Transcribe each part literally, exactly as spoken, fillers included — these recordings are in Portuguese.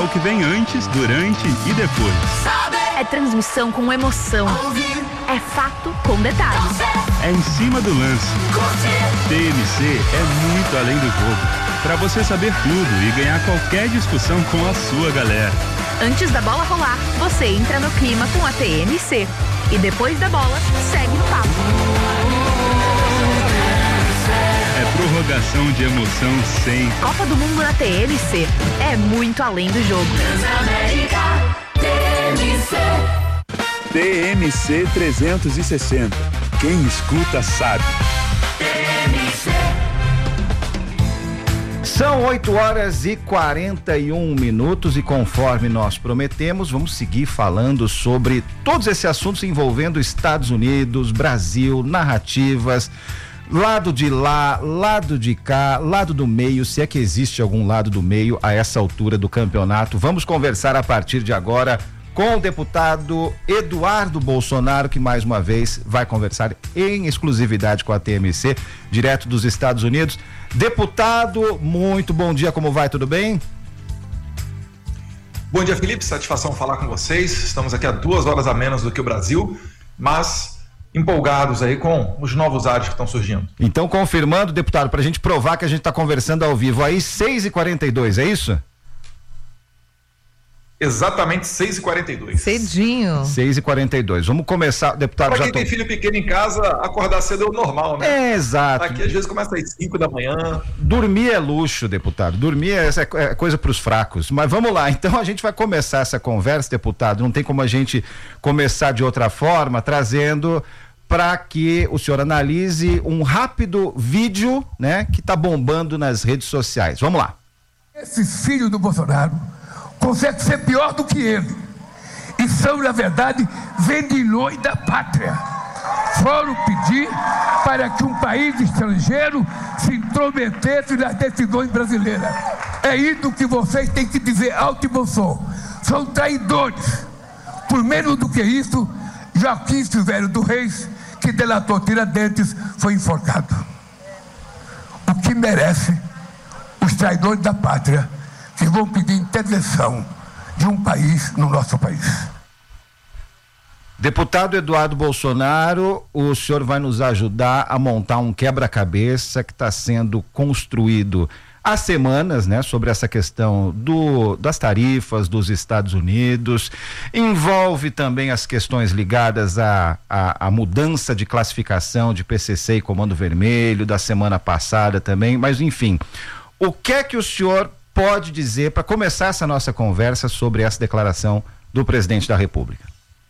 o que vem antes, durante e depois. É transmissão com emoção. É fato com detalhes. É em cima do lance. T M C é muito além do jogo. Para você saber tudo e ganhar qualquer discussão com a sua galera. Antes da bola rolar, você entra no clima com a T M C. E depois da bola, segue no papo. É prorrogação de emoção sem. Copa do Mundo na T M C. É muito além do jogo. Transamérica T M C. T M C trezentos e sessenta. Quem escuta sabe. T M C. São oito horas e quarenta e um minutos e conforme nós prometemos, vamos seguir falando sobre todos esses assuntos envolvendo Estados Unidos, Brasil, narrativas, lado de lá, lado de cá, lado do meio, se é que existe algum lado do meio a essa altura do campeonato. Vamos conversar a partir de agora com o deputado Eduardo Bolsonaro, que mais uma vez vai conversar em exclusividade com a T M C, direto dos Estados Unidos. Deputado, muito bom dia, como vai? Tudo bem? Bom dia, Felipe, satisfação falar com vocês. Estamos aqui a duas horas a menos do que o Brasil, mas empolgados aí com os novos ares que estão surgindo. Então, confirmando, deputado, para a gente provar que a gente está conversando ao vivo aí, seis e quarenta e dois, é isso? Exatamente seis e quarenta e dois. Cedinho. seis e quarenta e dois. Vamos começar, deputado. Para já quem tô... tem filho pequeno em casa, acordar cedo é o normal, né? É, exato. Aqui às vezes começa às cinco da manhã. Dormir é luxo, deputado. Dormir é, é coisa para os fracos. Mas vamos lá, então a gente vai começar essa conversa, deputado. Não tem como a gente começar de outra forma, trazendo para que o senhor analise um rápido vídeo, né, que está bombando nas redes sociais. Vamos lá. Esse filho do Bolsonaro consegue ser pior do que ele. E são, na verdade, vendilhões da pátria. Foram pedir para que um país estrangeiro se intrometesse nas decisões brasileiras. É isso que vocês têm que dizer alto e bom som. São traidores. Por menos do que isso, Joaquim Silvério do Reis, que delatou Tiradentes, foi enforcado. O que merece os traidores da pátria que vão pedir intervenção de um país no nosso país. Deputado Eduardo Bolsonaro, o senhor vai nos ajudar a montar um quebra-cabeça que está sendo construído há semanas, né, sobre essa questão do, das tarifas dos Estados Unidos. Envolve também as questões ligadas à, à, à mudança de classificação de P C C e Comando Vermelho da semana passada também, mas enfim, o que é que o senhor pode dizer para começar essa nossa conversa sobre essa declaração do presidente da República?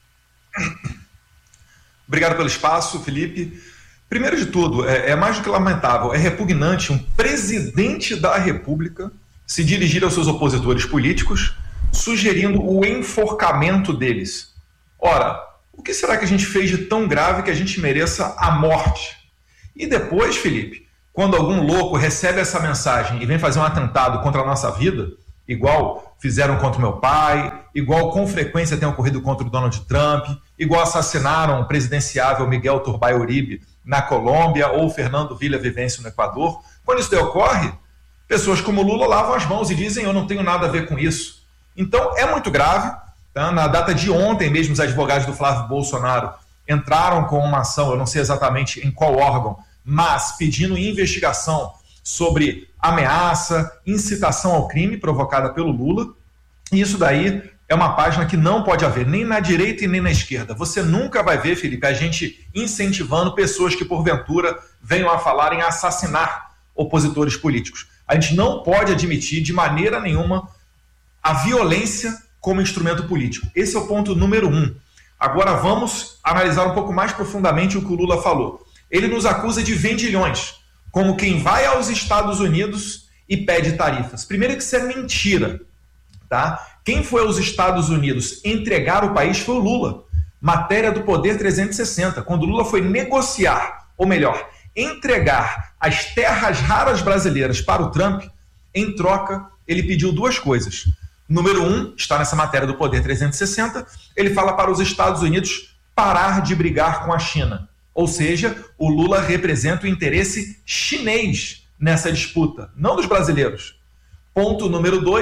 Obrigado pelo espaço, Felipe. Primeiro de tudo, é, é mais do que lamentável, é repugnante um presidente da República se dirigir aos seus opositores políticos sugerindo o enforcamento deles. Ora, o que será que a gente fez de tão grave que a gente mereça a morte? E depois, Felipe, quando algum louco recebe essa mensagem e vem fazer um atentado contra a nossa vida, igual fizeram contra o meu pai, igual com frequência tem ocorrido contra o Donald Trump, igual assassinaram o presidenciável Miguel Turbay Uribe na Colômbia ou Fernando Villavicencio no Equador, quando isso daí ocorre, pessoas como Lula lavam as mãos e dizem eu não tenho nada a ver com isso. Então é muito grave. Tá? Na data de ontem mesmo, os advogados do Flávio Bolsonaro entraram com uma ação, eu não sei exatamente em qual órgão, mas pedindo investigação sobre ameaça, incitação ao crime provocada pelo Lula. E isso daí é uma página que não pode haver, nem na direita e nem na esquerda. Você nunca vai ver, Felipe, a gente incentivando pessoas que, porventura, venham a falar em assassinar opositores políticos. A gente não pode admitir, de maneira nenhuma, a violência como instrumento político. Esse é o ponto número um. Agora vamos analisar um pouco mais profundamente o que o Lula falou. Ele nos acusa de vendilhões, como quem vai aos Estados Unidos e pede tarifas. Primeiro que isso é mentira, tá? Quem foi aos Estados Unidos entregar o país foi o Lula. Matéria do Poder trezentos e sessenta. Quando o Lula foi negociar, ou melhor, entregar as terras raras brasileiras para o Trump, em troca, ele pediu duas coisas. Número um, está nessa matéria do Poder trezentos e sessenta, ele fala para os Estados Unidos parar de brigar com a China. Ou seja, o Lula representa o interesse chinês nessa disputa, não dos brasileiros. Ponto número dois,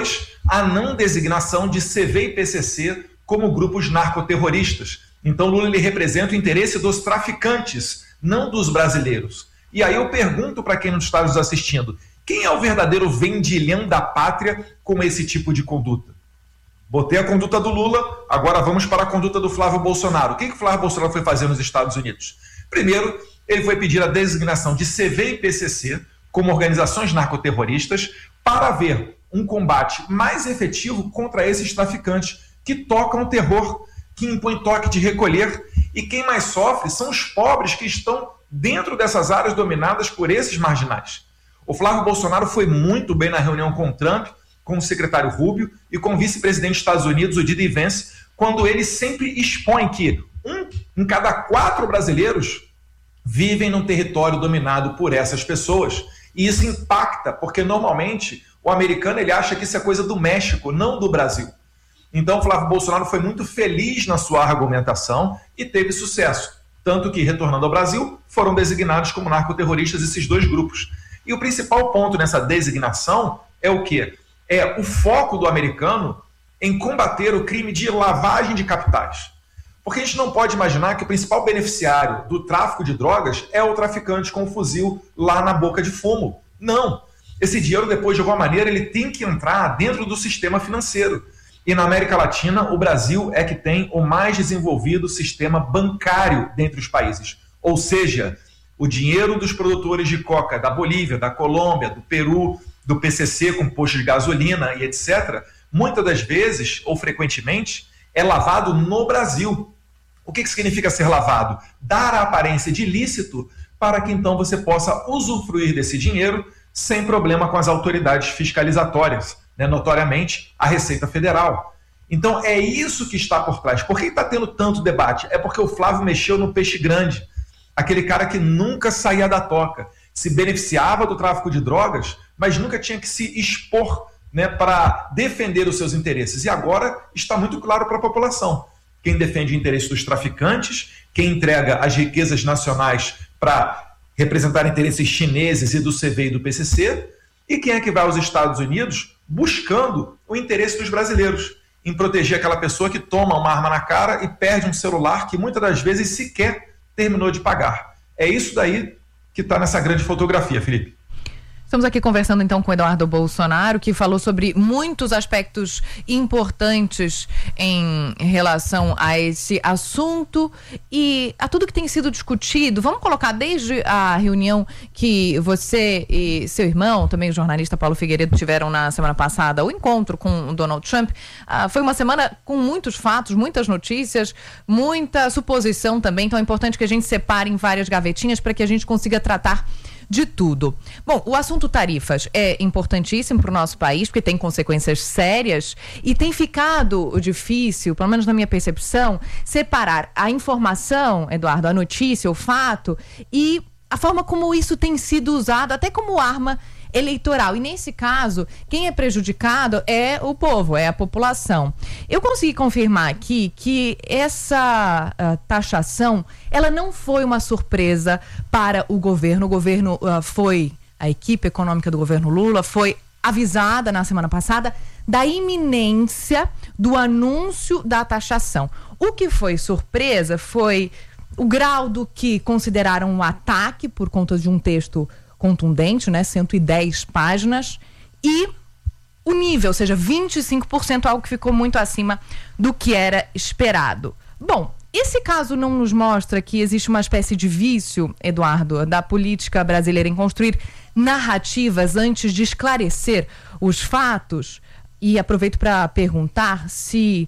a não designação de C V e P C C como grupos narcoterroristas. Então Lula ele representa o interesse dos traficantes, não dos brasileiros. E aí eu pergunto para quem não está nos assistindo, quem é o verdadeiro vendilhão da pátria com esse tipo de conduta? Botei a conduta do Lula, agora vamos para a conduta do Flávio Bolsonaro. O que, que o Flávio Bolsonaro foi fazer nos Estados Unidos? Primeiro, ele foi pedir a designação de C V e P C C como organizações narcoterroristas para haver um combate mais efetivo contra esses traficantes que tocam o terror, que impõem toque de recolher, e quem mais sofre são os pobres que estão dentro dessas áreas dominadas por esses marginais. O Flávio Bolsonaro foi muito bem na reunião com o Trump, com o secretário Rubio e com o vice-presidente dos Estados Unidos, o Didi Vance, quando ele sempre expõe que um em cada quatro brasileiros vivem num território dominado por essas pessoas. E isso impacta, porque normalmente o americano ele acha que isso é coisa do México, não do Brasil. Então, Flávio Bolsonaro foi muito feliz na sua argumentação e teve sucesso. Tanto que, retornando ao Brasil, foram designados como narcoterroristas esses dois grupos. E o principal ponto nessa designação é o quê? É o foco do americano em combater o crime de lavagem de capitais. Porque a gente não pode imaginar que o principal beneficiário do tráfico de drogas é o traficante com o fuzil lá na boca de fumo. Não. Esse dinheiro, depois, de alguma maneira, ele tem que entrar dentro do sistema financeiro. E na América Latina, o Brasil é que tem o mais desenvolvido sistema bancário dentre os países. Ou seja, o dinheiro dos produtores de coca da Bolívia, da Colômbia, do Peru, do P C C com posto de gasolina e etcétera, muitas das vezes, ou frequentemente, é lavado no Brasil. O que, que significa ser lavado? Dar a aparência de ilícito para que então você possa usufruir desse dinheiro sem problema com as autoridades fiscalizatórias, né, notoriamente a Receita Federal. Então é isso que está por trás. Por que está tendo tanto debate? É porque o Flávio mexeu no peixe grande, aquele cara que nunca saía da toca, se beneficiava do tráfico de drogas, mas nunca tinha que se expor, né, para defender os seus interesses. E agora está muito claro para a população. Quem defende o interesse dos traficantes, quem entrega as riquezas nacionais para representar interesses chineses e do C V e do P C C, e quem é que vai aos Estados Unidos buscando o interesse dos brasileiros, em proteger aquela pessoa que toma uma arma na cara e perde um celular que muitas das vezes sequer terminou de pagar. É isso daí que está nessa grande fotografia, Felipe. Estamos aqui conversando então com o Eduardo Bolsonaro, que falou sobre muitos aspectos importantes em relação a esse assunto e a tudo que tem sido discutido. Vamos colocar desde a reunião que você e seu irmão, também o jornalista Paulo Figueiredo, tiveram na semana passada, o encontro com o Donald Trump. Ah, foi uma semana com muitos fatos, muitas notícias, muita suposição também, então é importante que a gente separe em várias gavetinhas para que a gente consiga tratar de tudo. Bom, o assunto tarifas é importantíssimo para o nosso país, porque tem consequências sérias e tem ficado difícil, pelo menos na minha percepção, separar a informação, Eduardo, a notícia, o fato e a forma como isso tem sido usado até como arma eleitoral. E nesse caso, quem é prejudicado é o povo, é a população. Eu consegui confirmar aqui que essa uh, taxação, ela não foi uma surpresa para o governo. O governo uh, foi, a equipe econômica do governo Lula foi avisada na semana passada da iminência do anúncio da taxação. O que foi surpresa foi o grau do que consideraram um ataque por conta de um texto contundente, né, cento e dez páginas, e o nível, ou seja, vinte e cinco por cento, algo que ficou muito acima do que era esperado. Bom, esse caso não nos mostra que existe uma espécie de vício, Eduardo, da política brasileira em construir narrativas antes de esclarecer os fatos? E aproveito para perguntar se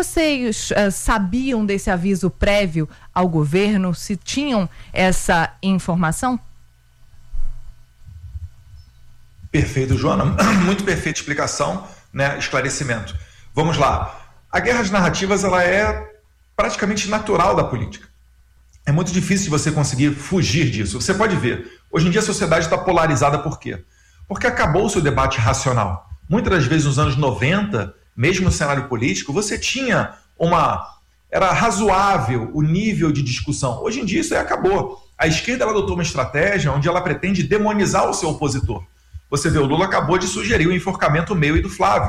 vocês uh, sabiam desse aviso prévio ao governo, se tinham essa informação? Perfeito, Joana. Muito perfeita explicação, né? Esclarecimento. Vamos lá. A guerra de narrativas ela é praticamente natural da política. É muito difícil de você conseguir fugir disso. Você pode ver, hoje em dia a sociedade está polarizada por quê? Porque acabou-se o debate racional. Muitas das vezes nos anos noventa, mesmo no cenário político, você tinha uma... Era razoável o nível de discussão. Hoje em dia isso aí acabou. A esquerda ela adotou uma estratégia onde ela pretende demonizar o seu opositor. Você vê, o Lula acabou de sugerir o enforcamento meu e do Flávio.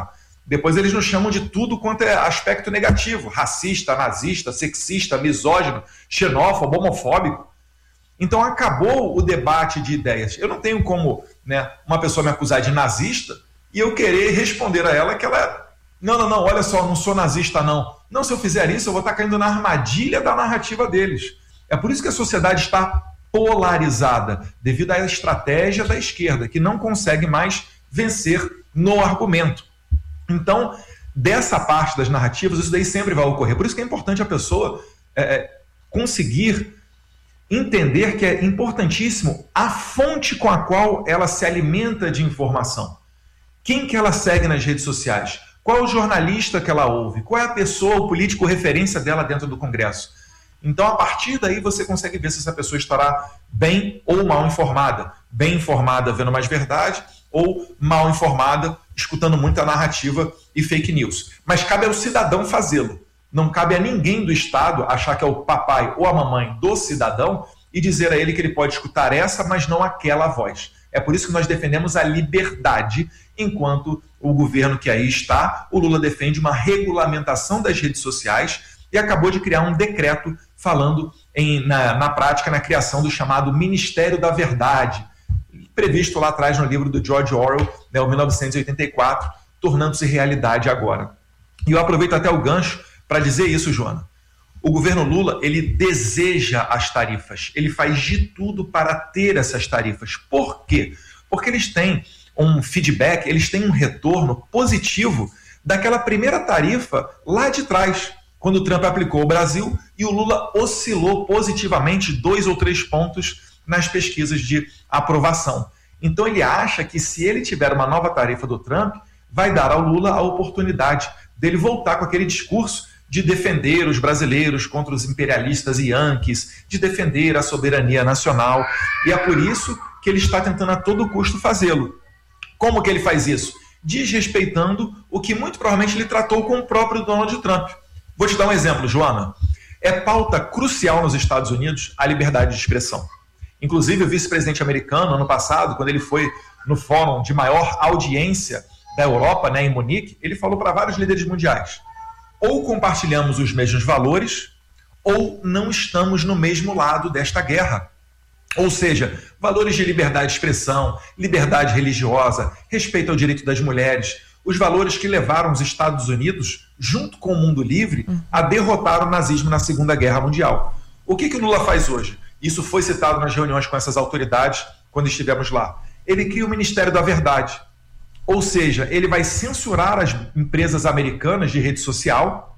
depois eles nos chamam de tudo quanto é aspecto negativo, racista, nazista, sexista, misógino, xenófobo, homofóbico. Então acabou o debate de ideias. Eu não tenho como, né, uma pessoa me acusar de nazista e eu querer responder a ela que ela é... Não, não, não, olha só, não sou nazista não. Não, se eu fizer isso, eu vou estar caindo na armadilha da narrativa deles. É por isso que a sociedade está polarizada, devido à estratégia da esquerda, que não consegue mais vencer no argumento. Então, dessa parte das narrativas, isso daí sempre vai ocorrer. Por isso que é importante a pessoa é, conseguir entender que é importantíssimo a fonte com a qual ela se alimenta de informação. Quem que ela segue nas redes sociais? Qual é o jornalista que ela ouve? Qual é a pessoa, o político referência dela dentro do Congresso? Então, a partir daí, você consegue ver se essa pessoa estará bem ou mal informada. Bem informada, vendo mais verdade, ou mal informada, escutando muita narrativa e fake news. Mas cabe ao cidadão fazê-lo. Não cabe a ninguém do Estado achar que é o papai ou a mamãe do cidadão e dizer a ele que ele pode escutar essa, mas não aquela voz. É por isso que nós defendemos a liberdade, enquanto o governo que aí está, o Lula defende uma regulamentação das redes sociais e acabou de criar um decreto falando em, na, na prática na criação do chamado Ministério da Verdade, previsto lá atrás no livro do George Orwell, né, o mil novecentos e oitenta e quatro, tornando-se realidade agora. E eu aproveito até o gancho para dizer isso, Joana. O governo Lula, ele deseja as tarifas, ele faz de tudo para ter essas tarifas. Por quê? Porque eles têm um feedback, eles têm um retorno positivo daquela primeira tarifa lá de trás, quando o Trump aplicou o Brasil e o Lula oscilou positivamente dois ou três pontos nas pesquisas de aprovação. Então ele acha que se ele tiver uma nova tarifa do Trump, vai dar ao Lula a oportunidade dele voltar com aquele discurso de defender os brasileiros contra os imperialistas e yankees, de defender a soberania nacional. E é por isso que ele está tentando a todo custo fazê-lo. Como que ele faz isso? Desrespeitando o que muito provavelmente ele tratou com o próprio Donald Trump. Vou te dar um exemplo, Joana. É pauta crucial nos Estados Unidos a liberdade de expressão. Inclusive, o vice-presidente americano, ano passado, quando ele foi no fórum de maior audiência da Europa, né, em Munique, ele falou para vários líderes mundiais: ou compartilhamos os mesmos valores, ou não estamos no mesmo lado desta guerra. Ou seja, valores de liberdade de expressão, liberdade religiosa, respeito ao direito das mulheres, os valores que levaram os Estados Unidos, junto com o mundo livre, a derrotar o nazismo na Segunda Guerra Mundial. O que que o Lula faz hoje? Isso foi citado nas reuniões com essas autoridades quando estivemos lá. Ele cria o Ministério da Verdade. Ou seja, ele vai censurar as empresas americanas de rede social.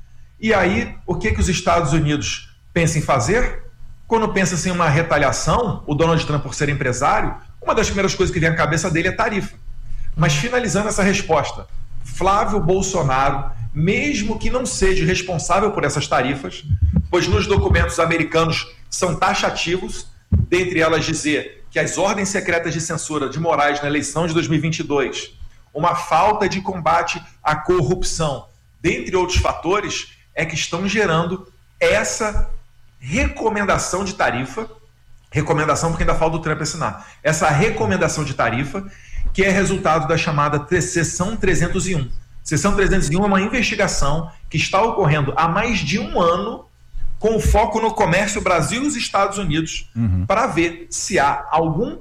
E aí, o que que os Estados Unidos pensam em fazer? Quando pensa em uma retaliação, o Donald Trump, por ser empresário, uma das primeiras coisas que vem à cabeça dele é tarifa. Mas finalizando essa resposta, Flávio Bolsonaro, mesmo que não seja responsável por essas tarifas, pois nos documentos americanos são taxativos, dentre elas dizer que as ordens secretas de censura de Moraes na eleição de dois mil e vinte e dois, uma falta de combate à corrupção, dentre outros fatores, é que estão gerando essa recomendação de tarifa, recomendação porque ainda falta o Trump assinar, essa recomendação de tarifa, que é resultado da chamada Seção trezentos e um. Seção trezentos e um é uma investigação que está ocorrendo há mais de um ano com foco no comércio Brasil e os Estados Unidos, uhum, para ver se há algum,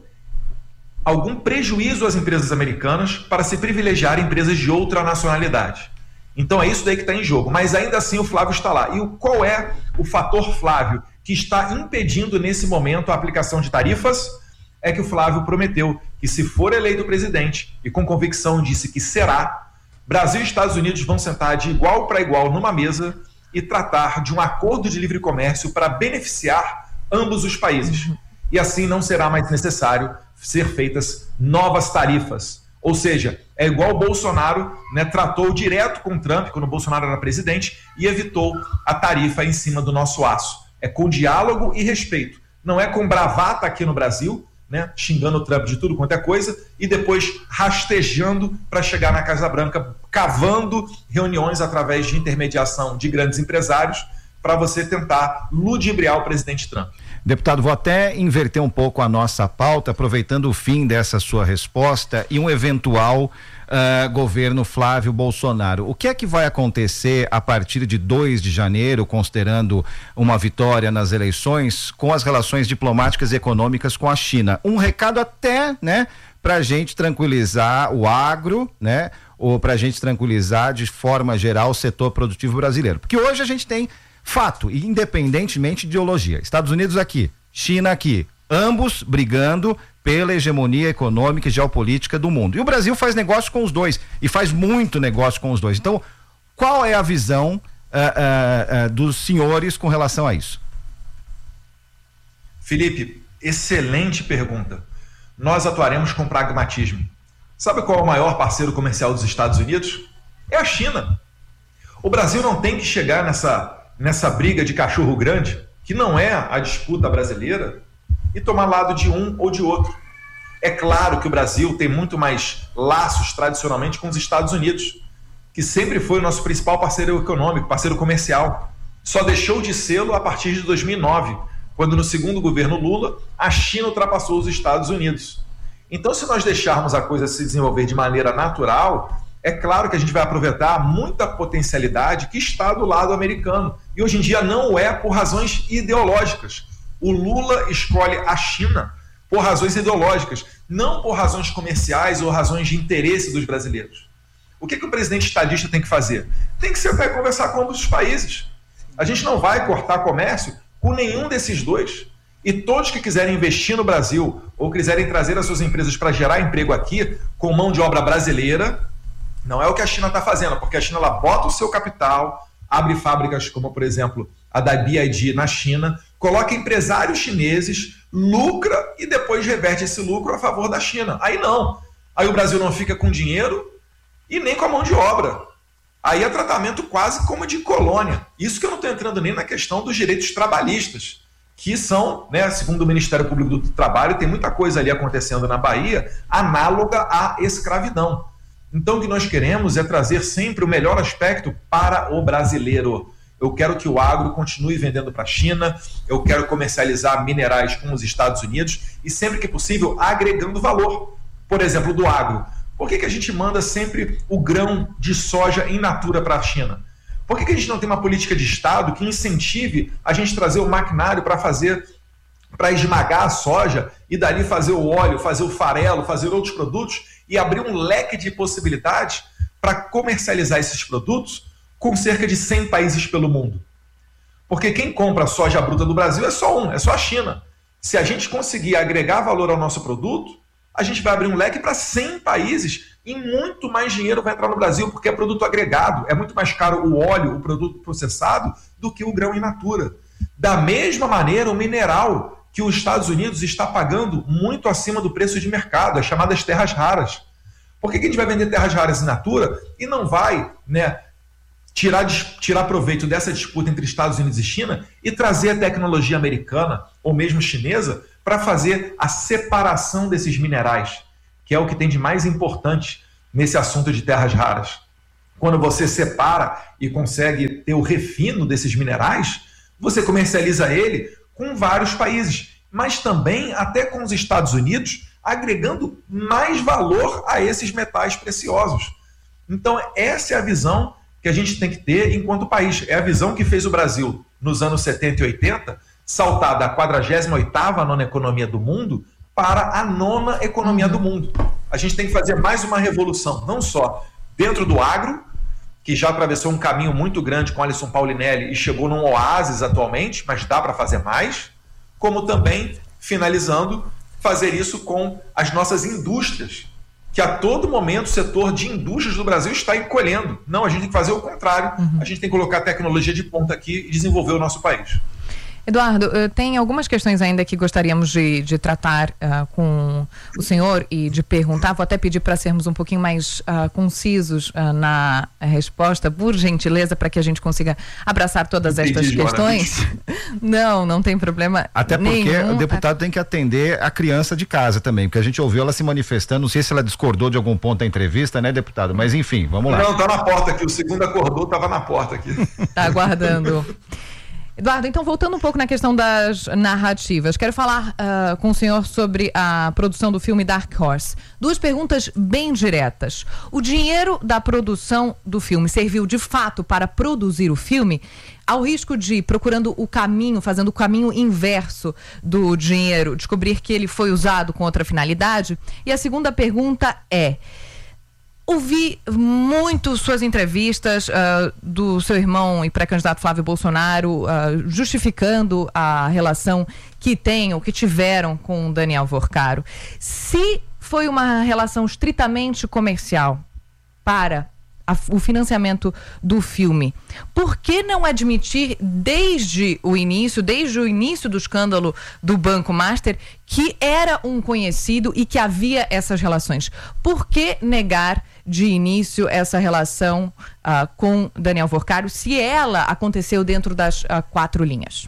algum prejuízo às empresas americanas para se privilegiar empresas de outra nacionalidade. Então é isso daí que está em jogo, mas ainda assim o Flávio está lá. E o, qual é o fator Flávio que está impedindo nesse momento a aplicação de tarifas? É que o Flávio prometeu que, se for eleito presidente, e com convicção disse que será, Brasil e Estados Unidos vão sentar de igual para igual numa mesa e tratar de um acordo de livre comércio para beneficiar ambos os países. E assim não será mais necessário ser feitas novas tarifas. Ou seja, é igual o Bolsonaro, né, tratou direto com o Trump, quando o Bolsonaro era presidente, e evitou a tarifa em cima do nosso aço. É com diálogo e respeito. Não é com bravata aqui no Brasil, né, xingando o Trump de tudo quanto é coisa, e depois rastejando para chegar na Casa Branca, cavando reuniões através de intermediação de grandes empresários para você tentar ludibriar o presidente Trump. Deputado, vou até inverter um pouco a nossa pauta, aproveitando o fim dessa sua resposta e um eventual uh, governo Flávio Bolsonaro. O que é que vai acontecer a partir de dois de janeiro, considerando uma vitória nas eleições, com as relações diplomáticas e econômicas com a China? Um recado até, né, pra gente tranquilizar o agro, né, ou pra gente tranquilizar de forma geral o setor produtivo brasileiro. Porque hoje a gente tem fato, independentemente de ideologia. Estados Unidos aqui, China aqui, ambos brigando pela hegemonia econômica e geopolítica do mundo. E o Brasil faz negócio com os dois, e faz muito negócio com os dois. Então, qual é a visão uh, uh, uh, dos senhores com relação a isso? Felipe, excelente pergunta. Nós atuaremos com pragmatismo. Sabe qual é o maior parceiro comercial dos Estados Unidos? É a China. O Brasil não tem que chegar nessa, nessa briga de cachorro grande, que não é a disputa brasileira, e tomar lado de um ou de outro. É claro que o Brasil tem muito mais laços tradicionalmente com os Estados Unidos, que sempre foi o nosso principal parceiro econômico, parceiro comercial. Só deixou de sê-lo a partir de dois mil e nove, quando no segundo governo Lula, a China ultrapassou os Estados Unidos. Então, se nós deixarmos a coisa se desenvolver de maneira natural, é claro que a gente vai aproveitar muita potencialidade que está do lado americano. E hoje em dia não é por razões ideológicas. O Lula escolhe a China por razões ideológicas, não por razões comerciais ou razões de interesse dos brasileiros. O que, que o presidente estadista tem que fazer? Tem que sentar e conversar com ambos os países. A gente não vai cortar comércio com nenhum desses dois. E todos que quiserem investir no Brasil ou quiserem trazer as suas empresas para gerar emprego aqui com mão de obra brasileira, não é o que a China está fazendo, porque a China ela bota o seu capital, abre fábricas como, por exemplo, a da B I D na China, coloca empresários chineses, lucra e depois reverte esse lucro a favor da China. Aí não. Aí o Brasil não fica com dinheiro e nem com a mão de obra. Aí é tratamento quase como de colônia. Isso que eu não estou entrando nem na questão dos direitos trabalhistas, que são, né, segundo o Ministério Público do Trabalho, tem muita coisa ali acontecendo na Bahia análoga à escravidão. Então o que nós queremos é trazer sempre o melhor aspecto para o brasileiro. Eu quero que o agro continue vendendo para a China, eu quero comercializar minerais com os Estados Unidos e sempre que possível agregando valor. Por exemplo, do agro. Por que que a gente manda sempre o grão de soja in natura para a China? Por que que a gente não tem uma política de Estado que incentive a gente trazer o maquinário para fazer, para esmagar a soja e dali fazer o óleo, fazer o farelo, fazer outros produtos e abrir um leque de possibilidades para comercializar esses produtos com cerca de cem países pelo mundo? Porque quem compra soja bruta do Brasil é só um, é só a China. Se a gente conseguir agregar valor ao nosso produto, a gente vai abrir um leque para cem países e muito mais dinheiro vai entrar no Brasil, porque é produto agregado, é muito mais caro o óleo, o produto processado, do que o grão in natura. Da mesma maneira, o mineral que os Estados Unidos está pagando muito acima do preço de mercado, as chamadas terras raras. Por que que a gente vai vender terras raras in natura e não vai, né, tirar, tirar proveito dessa disputa entre Estados Unidos e China e trazer a tecnologia americana ou mesmo chinesa para fazer a separação desses minerais, que é o que tem de mais importante nesse assunto de terras raras. Quando você separa e consegue ter o refino desses minerais, você comercializa ele com vários países, mas também até com os Estados Unidos, agregando mais valor a esses metais preciosos. Então, essa é a visão que a gente tem que ter enquanto país. É a visão que fez o Brasil, nos anos setenta e oitenta, saltar da quadragésima oitava nona economia do mundo para a nona economia do mundo. A gente tem que fazer mais uma revolução, não só dentro do agro, que já atravessou um caminho muito grande com Alisson Paulinelli e chegou num oásis atualmente, mas dá para fazer mais, como também, finalizando, fazer isso com as nossas indústrias, que a todo momento o setor de indústrias do Brasil está encolhendo. Não, a gente tem que fazer o contrário, uhum. A gente tem que colocar tecnologia de ponta aqui e desenvolver o nosso país. Eduardo, tem algumas questões ainda que gostaríamos de, de tratar uh, com o senhor e de perguntar. Vou até pedir para sermos um pouquinho mais uh, concisos uh, na resposta, por gentileza, para que a gente consiga abraçar todas estas Entendi, questões. Não, não tem problema. Até porque nenhum. O deputado tem que atender a criança de casa também, porque a gente ouviu ela se manifestando. Não sei se ela discordou de algum ponto da entrevista, né, deputado? Mas enfim, vamos lá. Não, tá na porta aqui. O segundo acordou, estava na porta aqui. Tá aguardando. Eduardo, então voltando um pouco na questão das narrativas, quero falar uh, com o senhor sobre a produção do filme Dark Horse. Duas perguntas bem diretas. O dinheiro da produção do filme serviu de fato para produzir o filme, ao risco de, procurando o caminho, fazendo o caminho inverso do dinheiro, descobrir que ele foi usado com outra finalidade? E a segunda pergunta é: ouvi muito suas entrevistas uh, do seu irmão e pré-candidato Flávio Bolsonaro uh, justificando a relação que tem ou que tiveram com Daniel Vorcaro. Se foi uma relação estritamente comercial para a, o financiamento do filme, por que não admitir desde o início, desde o início do escândalo do Banco Master, que era um conhecido e que havia essas relações? Por que negar de início essa relação uh, com Daniel Vorcaro, se ela aconteceu dentro das uh, quatro linhas?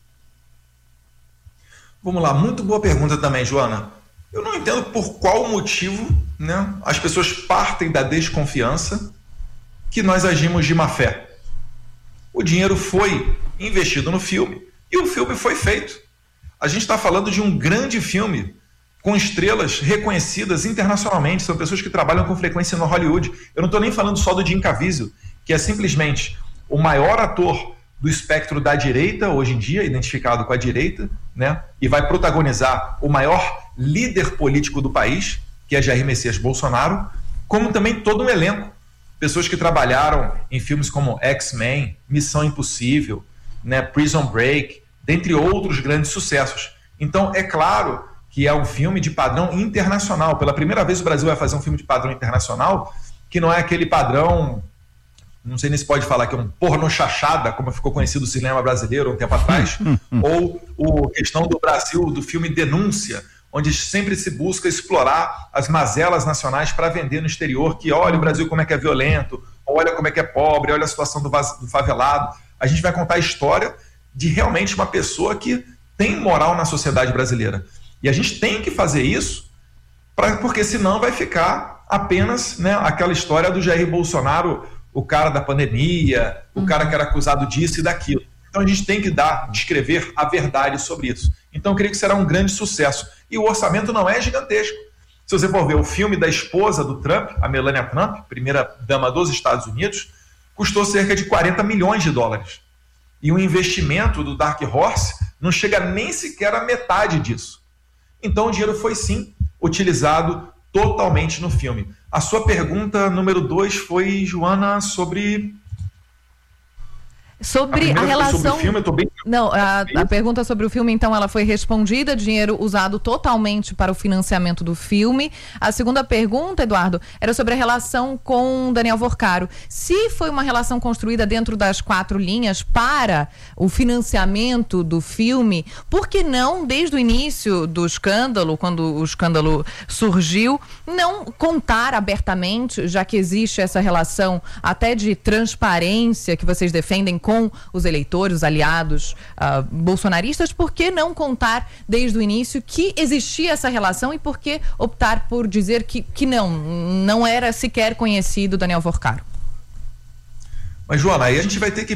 Vamos lá, muito boa pergunta também, Joana. Eu não entendo por qual motivo, né, as pessoas partem da desconfiança que nós agimos de má fé. O dinheiro foi investido no filme e o filme foi feito. A gente está falando de um grande filme com estrelas reconhecidas internacionalmente, são pessoas que trabalham com frequência no Hollywood. Eu não estou nem falando só do Jim Caviezel, que é simplesmente o maior ator do espectro da direita, hoje em dia, identificado com a direita, né? E vai protagonizar o maior líder político do país, que é Jair Messias Bolsonaro, como também todo um elenco. Pessoas que trabalharam em filmes como X-Men, Missão Impossível, né? Prison Break, dentre outros grandes sucessos. Então, é claro que é um filme de padrão internacional. Pela primeira vez o Brasil vai fazer um filme de padrão internacional, que não é aquele padrão, não sei nem se pode falar que é um porno chachada, como ficou conhecido o cinema brasileiro um tempo atrás, ou a questão do Brasil, do filme Denúncia, onde sempre se busca explorar as mazelas nacionais para vender no exterior, que olha o Brasil como é que é violento, olha como é que é pobre, olha a situação do, do favelado. A gente vai contar a história de realmente uma pessoa que tem moral na sociedade brasileira. E a gente tem que fazer isso, pra, porque senão vai ficar apenas, né, aquela história do Jair Bolsonaro, o cara da pandemia, o cara que era acusado disso e daquilo. Então a gente tem que dar, descrever a verdade sobre isso. Então eu creio que será um grande sucesso. E o orçamento não é gigantesco. Se você for ver o filme da esposa do Trump, a Melania Trump, primeira dama dos Estados Unidos, custou cerca de quarenta milhões de dólares. E o investimento do Dark Horse não chega nem sequer à metade disso. Então o dinheiro foi sim utilizado totalmente no filme. A sua pergunta número dois foi, Joana, sobre... Sobre a, a relação... Sobre o filme, eu tô bem... Não, a, a pergunta sobre o filme, então, ela foi respondida, dinheiro usado totalmente para o financiamento do filme. A segunda pergunta, Eduardo, era sobre a relação com Daniel Vorcaro. Se foi uma relação construída dentro das quatro linhas para o financiamento do filme, por que não, desde o início do escândalo, quando o escândalo surgiu, não contar abertamente, já que existe essa relação até de transparência que vocês defendem com com os eleitores, os aliados uh, bolsonaristas, por que não contar desde o início que existia essa relação e por que optar por dizer que, que não, não era sequer conhecido Daniel Vorcaro? Mas, Joana, aí a gente vai ter que